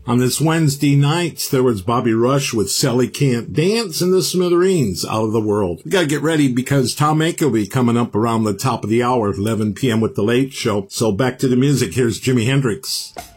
On this Wednesday night, there was Bobby Rush with Sally Can't Dance and the Smithereens, Out of the World. We gotta get ready because Tom Aitken will be coming up around the top of the hour, 11 p.m. with The Late Show. So back to the music. Here's Jimi Hendrix.